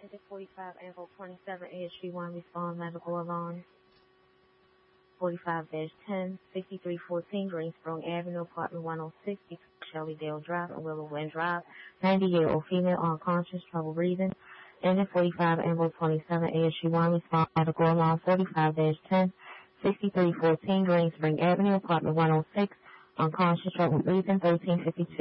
Ticket 45, Anvil 27, AHP1, respond medical alarm. 45-10, 6314 Greensboro Avenue, apartment 106, Shelleydale Drive and Willow Wind Drive. 90-year-old female unconscious, trouble breathing. Engine 45, Anvil 27, AHP1, respond medical alarm. 45-10, 6314 Greensboro Avenue, apartment 106, unconscious, trouble breathing. 1352